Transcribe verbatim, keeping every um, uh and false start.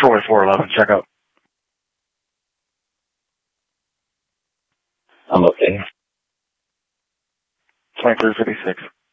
Troy four eleven, check out. I'm okay. twenty-three fifty-six.